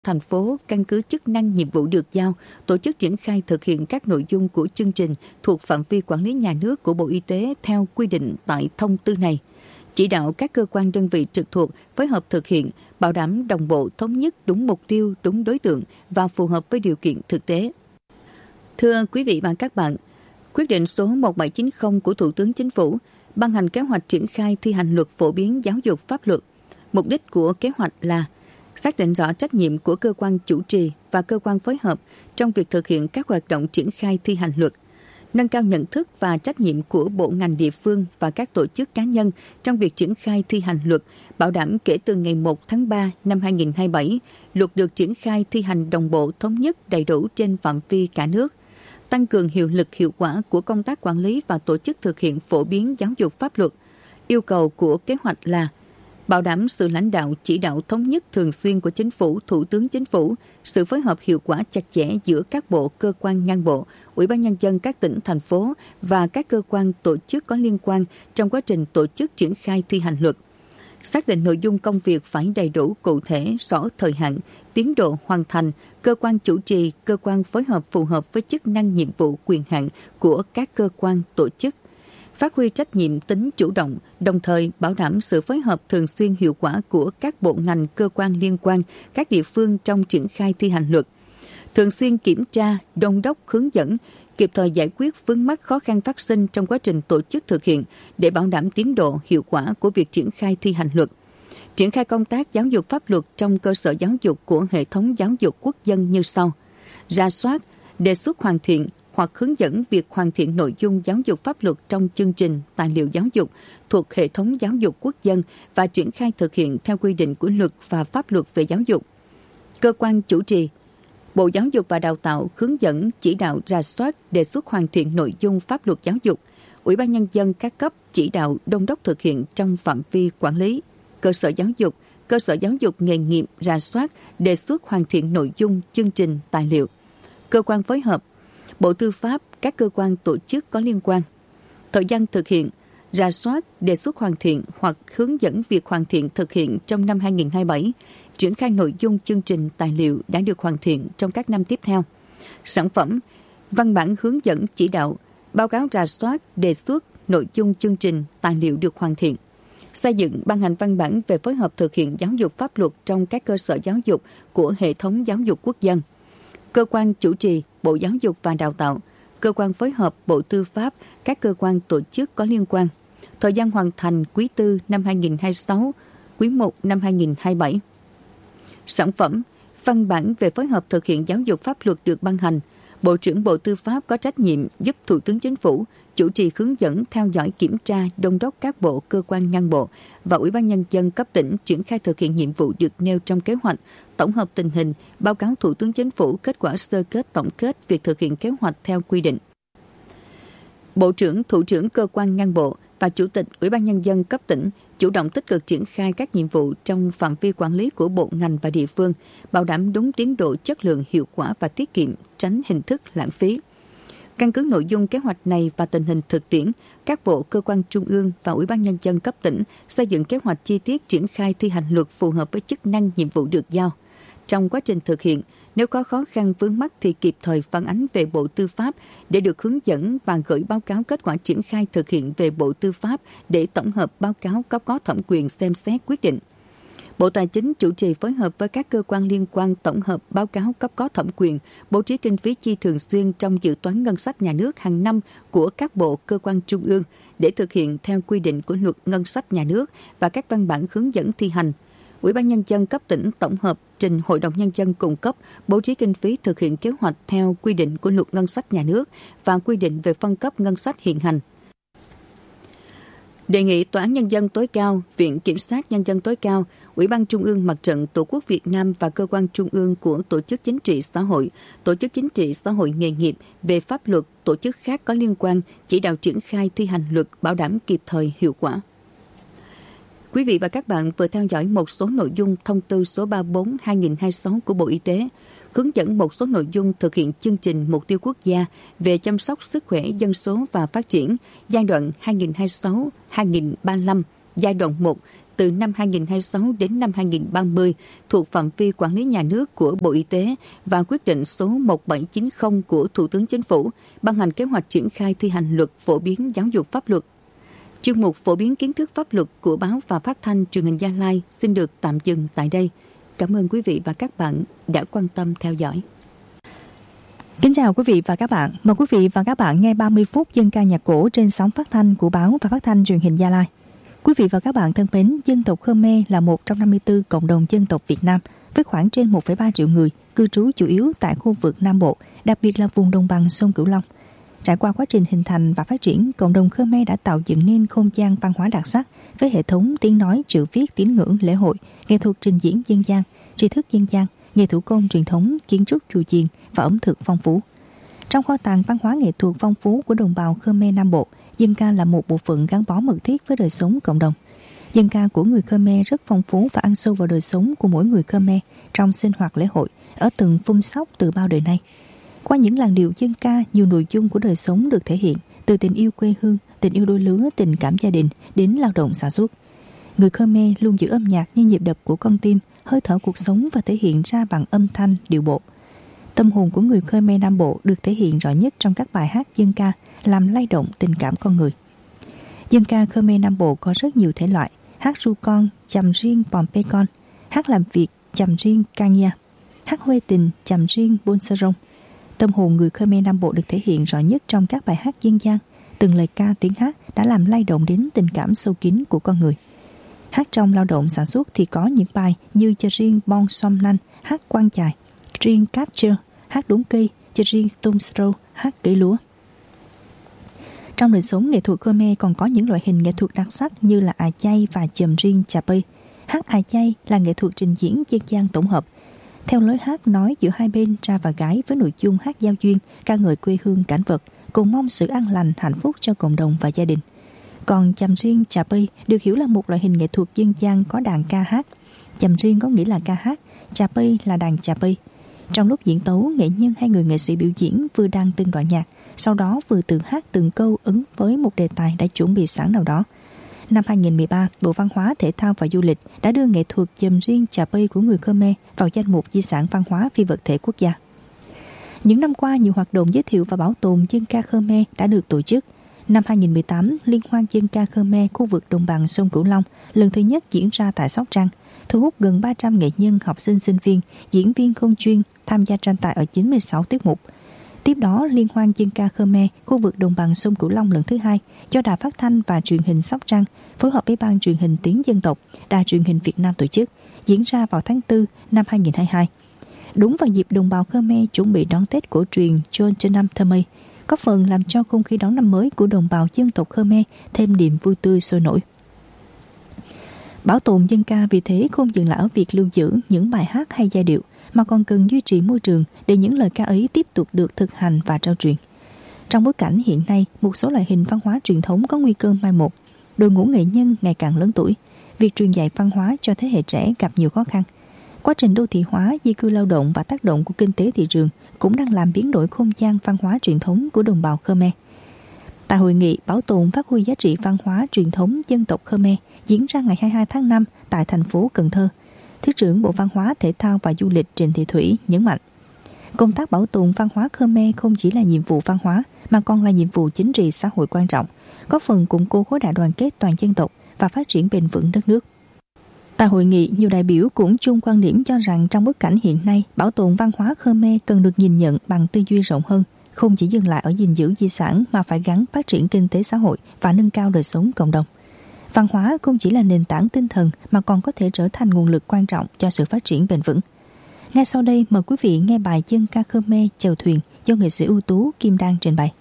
thành phố căn cứ chức năng nhiệm vụ được giao, tổ chức triển khai thực hiện các nội dung của chương trình thuộc phạm vi quản lý nhà nước của Bộ Y tế theo quy định tại thông tư này. Chỉ đạo các cơ quan đơn vị trực thuộc phối hợp thực hiện, bảo đảm đồng bộ, thống nhất, đúng mục tiêu, đúng đối tượng và phù hợp với điều kiện thực tế. Thưa quý vị và các bạn, quyết định số 1790 của Thủ tướng Chính phủ ban hành kế hoạch triển khai thi hành luật phổ biến giáo dục pháp luật. Mục đích của kế hoạch là xác định rõ trách nhiệm của cơ quan chủ trì và cơ quan phối hợp trong việc thực hiện các hoạt động triển khai thi hành luật, nâng cao nhận thức và trách nhiệm của bộ ngành địa phương và các tổ chức cá nhân trong việc triển khai thi hành luật, bảo đảm kể từ ngày 1 tháng 3 năm 2027, luật được triển khai thi hành đồng bộ, thống nhất, đầy đủ trên phạm vi cả nước, tăng cường hiệu lực hiệu quả của công tác quản lý và tổ chức thực hiện phổ biến giáo dục pháp luật. Yêu cầu của kế hoạch là bảo đảm sự lãnh đạo, chỉ đạo thống nhất thường xuyên của Chính phủ, Thủ tướng Chính phủ, sự phối hợp hiệu quả chặt chẽ giữa các bộ, cơ quan ngang bộ, Ủy ban Nhân dân các tỉnh, thành phố và các cơ quan tổ chức có liên quan trong quá trình tổ chức triển khai thi hành luật. Xác định nội dung công việc phải đầy đủ, cụ thể, rõ thời hạn, tiến độ hoàn thành, cơ quan chủ trì, cơ quan phối hợp phù hợp với chức năng, nhiệm vụ, quyền hạn của các cơ quan tổ chức. Phát huy trách nhiệm, tính chủ động, đồng thời bảo đảm sự phối hợp thường xuyên hiệu quả của các bộ ngành, cơ quan liên quan, các địa phương trong triển khai thi hành luật. Thường xuyên kiểm tra, đôn đốc, hướng dẫn, kịp thời giải quyết vướng mắc khó khăn phát sinh trong quá trình tổ chức thực hiện để bảo đảm tiến độ, hiệu quả của việc triển khai thi hành luật. Triển khai công tác giáo dục pháp luật trong cơ sở giáo dục của hệ thống giáo dục quốc dân như sau: rà soát, đề xuất hoàn thiện hoặc hướng dẫn việc hoàn thiện nội dung giáo dục pháp luật trong chương trình, tài liệu giáo dục thuộc hệ thống giáo dục quốc dân và triển khai thực hiện theo quy định của luật và pháp luật về giáo dục. Cơ quan chủ trì: Bộ Giáo dục và Đào tạo hướng dẫn, chỉ đạo, rà soát, đề xuất hoàn thiện nội dung pháp luật giáo dục. Ủy ban Nhân dân các cấp chỉ đạo, đôn đốc thực hiện trong phạm vi quản lý. Cơ sở giáo dục nghề nghiệp rà soát, đề xuất hoàn thiện nội dung, chương trình, tài liệu. Cơ quan phối hợp: Bộ Tư pháp, các cơ quan tổ chức có liên quan. Thời gian thực hiện: rà soát, đề xuất hoàn thiện hoặc hướng dẫn việc hoàn thiện thực hiện trong năm 2027, triển khai nội dung chương trình tài liệu đã được hoàn thiện trong các năm tiếp theo. Sản phẩm: văn bản hướng dẫn chỉ đạo, báo cáo rà soát, đề xuất, nội dung chương trình tài liệu được hoàn thiện. Xây dựng, ban hành văn bản về phối hợp thực hiện giáo dục pháp luật trong các cơ sở giáo dục của hệ thống giáo dục quốc dân. Cơ quan chủ trì: Bộ Giáo dục và Đào tạo. Cơ quan phối hợp: Bộ Tư pháp, các cơ quan tổ chức có liên quan. Thời gian hoàn thành: quý 4 năm 2026, quý 1 năm 2027. Sản phẩm: văn bản về phối hợp thực hiện giáo dục pháp luật được ban hành. Bộ trưởng Bộ Tư pháp có trách nhiệm giúp Thủ tướng Chính phủ chủ trì, hướng dẫn, theo dõi, kiểm tra, đôn đốc các bộ, cơ quan ngang bộ và Ủy ban Nhân dân cấp tỉnh triển khai thực hiện nhiệm vụ được nêu trong kế hoạch, tổng hợp tình hình, báo cáo Thủ tướng Chính phủ kết quả sơ kết, tổng kết việc thực hiện kế hoạch theo quy định. Bộ trưởng, thủ trưởng cơ quan ngang bộ và Chủ tịch Ủy ban Nhân dân cấp tỉnh chủ động tích cực triển khai các nhiệm vụ trong phạm vi quản lý của bộ ngành và địa phương, bảo đảm đúng tiến độ, chất lượng, hiệu quả và tiết kiệm, tránh hình thức lãng phí. Căn cứ nội dung kế hoạch này và tình hình thực tiễn, các bộ, cơ quan trung ương và Ủy ban Nhân dân cấp tỉnh xây dựng kế hoạch chi tiết triển khai thi hành luật phù hợp với chức năng, nhiệm vụ được giao. Trong quá trình thực hiện, nếu có khó khăn vướng mắc thì kịp thời phản ánh về Bộ Tư pháp để được hướng dẫn và gửi báo cáo kết quả triển khai thực hiện về Bộ Tư pháp để tổng hợp báo cáo cấp có thẩm quyền xem xét quyết định. Bộ Tài chính chủ trì phối hợp với các cơ quan liên quan tổng hợp báo cáo cấp có thẩm quyền, bố trí kinh phí chi thường xuyên trong dự toán ngân sách nhà nước hàng năm của các bộ, cơ quan trung ương để thực hiện theo quy định của luật ngân sách nhà nước và các văn bản hướng dẫn thi hành. Ủy ban Nhân dân cấp tỉnh tổng hợp trình Hội đồng Nhân dân cung cấp bố trí kinh phí thực hiện kế hoạch theo quy định của luật ngân sách nhà nước và quy định về phân cấp ngân sách hiện hành. Đề nghị Tòa án Nhân dân tối cao, Viện Kiểm sát Nhân dân tối cao, Ủy ban Trung ương Mặt trận Tổ quốc Việt Nam và cơ quan trung ương của Tổ chức Chính trị Xã hội, Tổ chức Chính trị Xã hội nghề nghiệp về pháp luật, tổ chức khác có liên quan chỉ đạo triển khai thi hành luật bảo đảm kịp thời, hiệu quả. Quý vị và các bạn vừa theo dõi một số nội dung thông tư số 34/2026 của Bộ Y tế, hướng dẫn một số nội dung thực hiện chương trình mục tiêu quốc gia về chăm sóc sức khỏe dân số và phát triển giai đoạn 2026-2035, giai đoạn 1 từ năm 2026 đến năm 2030 thuộc phạm vi quản lý nhà nước của Bộ Y tế và quyết định số 1790 của Thủ tướng Chính phủ ban hành kế hoạch triển khai thi hành luật phổ biến giáo dục pháp luật. Chuyên mục phổ biến kiến thức pháp luật của báo và phát thanh truyền hình Gia Lai xin được tạm dừng tại đây. Cảm ơn quý vị và các bạn đã quan tâm theo dõi. Kính chào quý vị và các bạn. Mời quý vị và các bạn nghe 30 phút dân ca nhạc cổ trên sóng phát thanh của báo và phát thanh truyền hình Gia Lai. Quý vị và các bạn thân mến, dân tộc Khmer là một trong 54 cộng đồng dân tộc Việt Nam với khoảng trên 1,3 triệu người, cư trú chủ yếu tại khu vực Nam Bộ, đặc biệt là vùng đồng bằng sông Cửu Long. Trải qua quá trình hình thành và phát triển, cộng đồng Khmer đã tạo dựng nên không gian văn hóa đặc sắc với hệ thống tiếng nói, chữ viết, tín ngưỡng, lễ hội, nghệ thuật trình diễn dân gian, tri thức dân gian, nghề thủ công truyền thống, kiến trúc chùa chiền và ẩm thực phong phú. Trong kho tàng văn hóa nghệ thuật phong phú của đồng bào Khmer Nam Bộ, dân ca là một bộ phận gắn bó mật thiết với đời sống cộng đồng. Dân ca của người Khmer rất phong phú và ăn sâu vào đời sống của mỗi người Khmer trong sinh hoạt lễ hội ở từng phung sóc từ bao đời nay. Qua những làn điệu dân ca, nhiều nội dung của đời sống được thể hiện, từ tình yêu quê hương, tình yêu đôi lứa, tình cảm gia đình đến lao động sản xuất. Người Khmer luôn giữ âm nhạc như nhịp đập của con tim, hơi thở cuộc sống và thể hiện ra bằng âm thanh, điệu bộ. Tâm hồn của người Khmer Nam Bộ được thể hiện rõ nhất trong các bài hát dân ca làm lay động tình cảm con người. Dân ca Khmer Nam Bộ có rất nhiều thể loại: hát ru con, chằm riêng pom pe con, hát làm việc, chằm riêng ca nha, hát huê tình, chằm riêng bon sa rong. Tâm hồn người Khmer Nam Bộ được thể hiện rõ nhất trong các bài hát dân gian. Từng lời ca tiếng hát đã làm lay động đến tình cảm sâu kín của con người. Hát trong lao động sản xuất thì có những bài như cho riêng bon som nan, hát quan chài, riêng cáp chơ, hát đốn cây, cho riêng tôm strow, hát cấy lúa. Trong đời sống nghệ thuật Khmer còn có những loại hình nghệ thuật đặc sắc như là ải chay và chầm riêng chà pây. Hát ải chay là nghệ thuật trình diễn dân gian tổng hợp theo lối hát nói giữa hai bên trai và gái với nội dung hát giao duyên, ca ngợi quê hương cảnh vật, cầu mong sự an lành, hạnh phúc cho cộng đồng và gia đình. Còn chằm riêng chà pây được hiểu là một loại hình nghệ thuật dân gian có đàn ca hát. Chằm riêng có nghĩa là ca hát, chà pây là đàn chà pây. Trong lúc diễn tấu, nghệ nhân hay người nghệ sĩ biểu diễn vừa đàn từng đoạn nhạc, sau đó vừa tự hát từng câu ứng với một đề tài đã chuẩn bị sẵn nào đó. Năm 2013, Bộ Văn hóa, Thể thao và Du lịch đã đưa nghệ thuật chằm riêng chà pây của người Khmer vào danh mục di sản văn hóa phi vật thể quốc gia. Những năm qua, nhiều hoạt động giới thiệu và bảo tồn dân ca Khmer đã được tổ chức. Năm 2018, Liên hoan dân ca Khmer khu vực đồng bằng sông Cửu Long lần thứ nhất diễn ra tại Sóc Trăng, thu hút gần 300 nghệ nhân, học sinh, sinh viên, diễn viên không chuyên tham gia tranh tài ở 96 tiết mục. Tiếp đó, Liên hoan dân ca Khmer khu vực đồng bằng sông Cửu Long lần thứ hai do Đài Phát thanh và Truyền hình Sóc Trăng phối hợp với Ban Truyền hình Tiếng Dân tộc, Đài Truyền hình Việt Nam tổ chức, diễn ra vào tháng 4 năm 2022. Đúng vào dịp đồng bào Khmer chuẩn bị đón Tết cổ truyền Chon Trần Thơ Mây, có phần làm cho không khí đón năm mới của đồng bào dân tộc Khmer thêm niềm vui tươi sôi nổi. Bảo tồn dân ca vì thế không dừng lại ở việc lưu giữ những bài hát hay giai điệu, mà còn cần duy trì môi trường để những lời ca ấy tiếp tục được thực hành và trao truyền. Trong bối cảnh hiện nay, một số loại hình văn hóa truyền thống có nguy cơ mai một, đội ngũ nghệ nhân ngày càng lớn tuổi, việc truyền dạy văn hóa cho thế hệ trẻ gặp nhiều khó khăn. Quá trình đô thị hóa, di cư lao động và tác động của kinh tế thị trường cũng đang làm biến đổi không gian văn hóa truyền thống của đồng bào Khmer. Tại hội nghị bảo tồn phát huy giá trị văn hóa truyền thống dân tộc Khmer diễn ra ngày 22 tháng 5 tại thành phố Cần Thơ, Thứ trưởng Bộ Văn hóa, Thể thao và Du lịch Trịnh Thị Thủy nhấn mạnh, công tác bảo tồn văn hóa Khmer không chỉ là nhiệm vụ văn hóa mà còn là nhiệm vụ chính trị xã hội quan trọng, góp phần củng cố khối đại đoàn kết toàn dân tộc và phát triển bền vững đất nước. Tại hội nghị, nhiều đại biểu cũng chung quan điểm cho rằng trong bối cảnh hiện nay, bảo tồn văn hóa Khmer cần được nhìn nhận bằng tư duy rộng hơn, không chỉ dừng lại ở gìn giữ di sản mà phải gắn phát triển kinh tế xã hội và nâng cao đời sống cộng đồng. Văn hóa không chỉ là nền tảng tinh thần mà còn có thể trở thành nguồn lực quan trọng cho sự phát triển bền vững. Ngay sau đây, mời quý vị nghe bài dân ca Khmer Chèo thuyền do nghệ sĩ ưu tú Kim Đan trình bày.